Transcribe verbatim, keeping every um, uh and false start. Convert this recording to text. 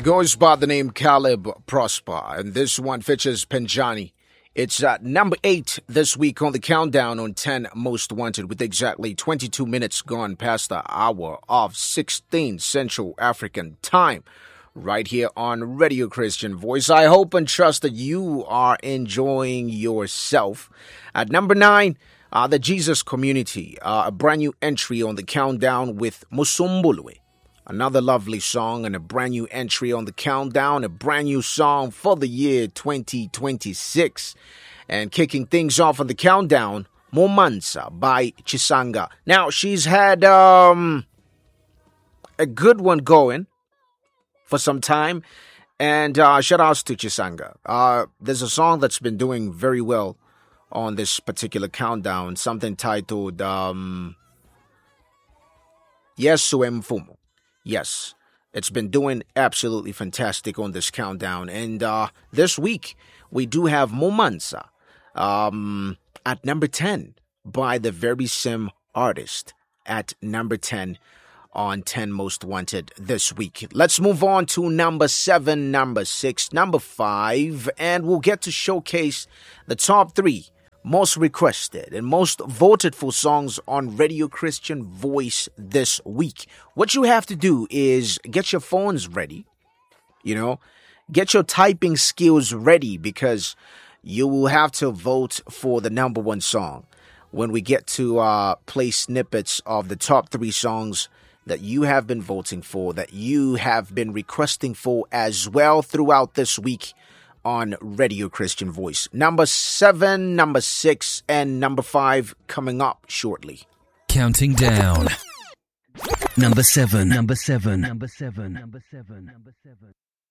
goes by the name Caleb Prosper, and this one features Penjani. It's at number eight this week on the countdown on ten Most Wanted, with exactly twenty-two minutes gone past the hour of sixteen Central African Time, right here on Radio Christian Voice. I hope and trust that you are enjoying yourself. At number nine, uh, the Jesus Community, uh, a brand new entry on the countdown with Musumbulwe. Another lovely song and a brand new entry on the countdown, a brand new song for the year twenty twenty-six. And kicking things off on the countdown, Momansa by Chisanga. Now, she's had um, a good one going for some time. And uh, shout outs to Chisanga. Uh, there's a song that's been doing very well on this particular countdown, something titled um, Yesu Mfumo. Yes, it's been doing absolutely fantastic on this countdown. And uh, this week, we do have Momansa um, at number ten by the very same artist at number ten on ten Most Wanted this week. Let's move on to number seven, number six, number five, and we'll get to showcase the top three most requested and most voted for songs on Radio Christian Voice this week. What you have to do is get your phones ready, you know, get your typing skills ready, because you will have to vote for the number one song when we get to uh, play snippets of the top three songs that you have been voting for, that you have been requesting for as well throughout this week on Radio Christian Voice. Number seven, number six, and number five coming up shortly. Counting down. Number seven, number seven, number seven, number seven, number seven.